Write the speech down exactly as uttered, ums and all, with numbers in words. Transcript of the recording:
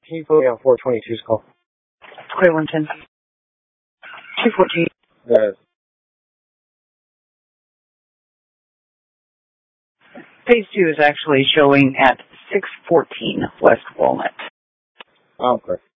can you put me on four twenty-two's call? Clear one ten. two fourteen. Yes. Phase two is actually showing at six fourteen West Walnut. Okay.